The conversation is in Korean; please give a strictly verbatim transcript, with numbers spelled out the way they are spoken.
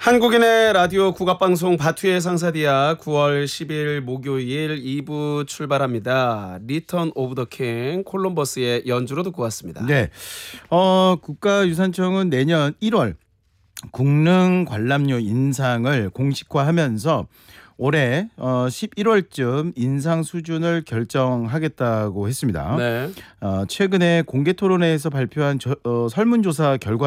한국인의 라디오 국악방송 바투의 상사디아 구월 십일 목요일 이 부 출발합니다. 리턴 오브 더 킹 콜럼버스의 연주로 듣고 왔습니다. 네, 어, 국가유산청은 내년 일월 국능 관람료 인상을 공식화하면서 올해 어, 십일월쯤 인상 수준을 결정하겠다고 했습니다. 네. 어, 최근에 공개 토론회에서 발표한 저, 어, 설문조사 결과